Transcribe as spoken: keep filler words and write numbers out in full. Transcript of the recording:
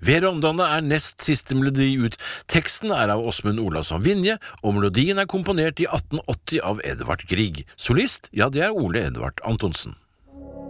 Ved rondane er nest siste melodi ut. Teksten er av Åsmund Olavsson Vinje, og melodien er komponert i atten åtti av Edvard Grieg. Solist, ja det er Ole Edvard Antonsen.